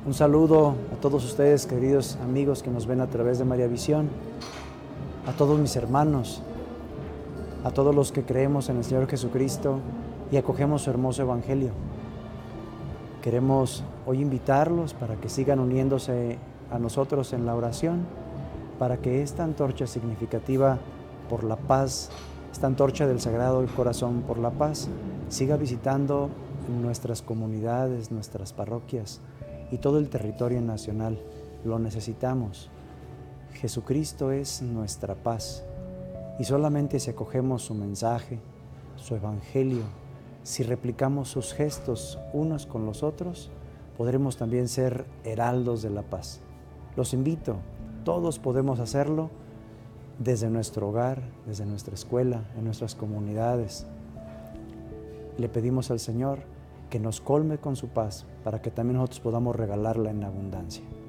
Un saludo a todos ustedes, queridos amigos que nos ven a través de María Visión, a todos mis hermanos, a todos los que creemos en el Señor Jesucristo y acogemos su hermoso Evangelio. Queremos hoy invitarlos para que sigan uniéndose a nosotros en la oración, para que esta antorcha significativa por la paz, esta antorcha del Sagrado Corazón por la paz, siga visitando nuestras comunidades, nuestras parroquias y todo el territorio nacional. Lo necesitamos. Jesucristo es nuestra paz y solamente si acogemos su mensaje, su Evangelio, si replicamos sus gestos unos con los otros, podremos también ser heraldos de la paz. Los invito, todos podemos hacerlo desde nuestro hogar, desde nuestra escuela, en nuestras comunidades. Le pedimos al Señor que nos colme con su paz para que también nosotros podamos regalarla en abundancia.